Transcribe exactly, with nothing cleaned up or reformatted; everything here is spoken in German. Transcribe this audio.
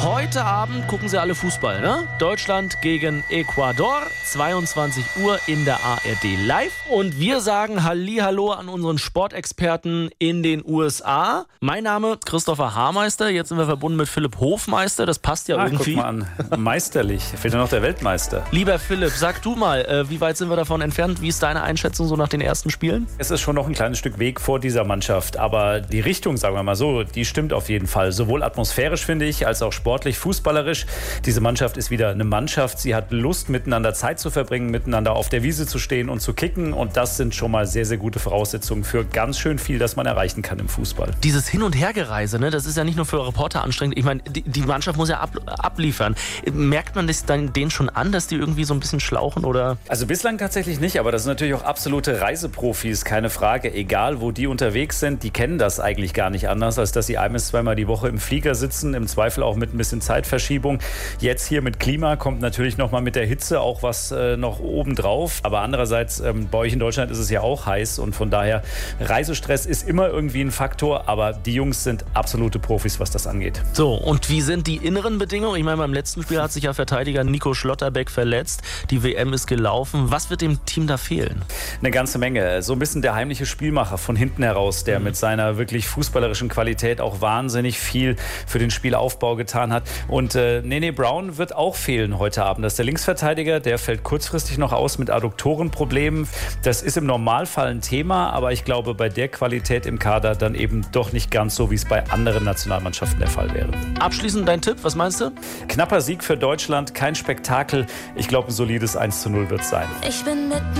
Heute Abend gucken Sie alle Fußball, ne? Deutschland gegen Ecuador, zweiundzwanzig Uhr in der A R D Live. Und wir sagen Hallihallo an unseren Sportexperten in den U S A. Mein Name Christopher Haarmeister, jetzt sind wir verbunden mit Philipp Hofmeister, das passt ja Ach, irgendwie. Guck mal an, meisterlich, fehlt nur noch der Weltmeister. Lieber Philipp, sag du mal, äh, wie weit sind wir davon entfernt? Wie ist deine Einschätzung so nach den ersten Spielen? Es ist schon noch ein kleines Stück Weg vor dieser Mannschaft, aber die Richtung, sagen wir mal so, die stimmt auf jeden Fall. Sowohl atmosphärisch, finde ich, als auch sportlich, fußballerisch. Diese Mannschaft ist wieder eine Mannschaft. Sie hat Lust, miteinander Zeit zu verbringen, miteinander auf der Wiese zu stehen und zu kicken. Und das sind schon mal sehr, sehr gute Voraussetzungen für ganz schön viel, das man erreichen kann im Fußball. Dieses Hin- und Hergereise, ne, das ist ja nicht nur für Reporter anstrengend. Ich meine, die, die Mannschaft muss ja ab, abliefern. Merkt man das dann denen schon an, dass die irgendwie so ein bisschen schlauchen, oder? Also bislang tatsächlich nicht, aber das sind natürlich auch absolute Reiseprofis, keine Frage. Egal, wo die unterwegs sind, die kennen das eigentlich gar nicht anders, als dass sie ein- bis zweimal die Woche im Flieger sitzen, im Zweifel auch mit ein bisschen Zeitverschiebung. Jetzt hier mit Klima kommt natürlich noch mal mit der Hitze auch was äh, noch obendrauf. Aber andererseits, ähm, bei euch in Deutschland ist es ja auch heiß und von daher, Reisestress ist immer irgendwie ein Faktor, aber die Jungs sind absolute Profis, was das angeht. So, und wie sind die inneren Bedingungen? Ich meine, beim letzten Spiel hat sich ja Verteidiger Nico Schlotterbeck verletzt. Die W M ist gelaufen. Was wird dem Team da fehlen? Eine ganze Menge. So ein bisschen der heimliche Spielmacher von hinten heraus, der mit seiner wirklich fußballerischen Qualität auch wahnsinnig viel für den Spielaufbau getan hat. Und äh, Nene Brown wird auch fehlen heute Abend. Das ist der Linksverteidiger, der fällt kurzfristig noch aus mit Adduktorenproblemen. Das ist im Normalfall ein Thema, aber ich glaube, bei der Qualität im Kader dann eben doch nicht ganz so, wie es bei anderen Nationalmannschaften der Fall wäre. Abschließend dein Tipp, was meinst du? Knapper Sieg für Deutschland, kein Spektakel. Ich glaube, ein solides eins zu null wird es sein. Ich bin mit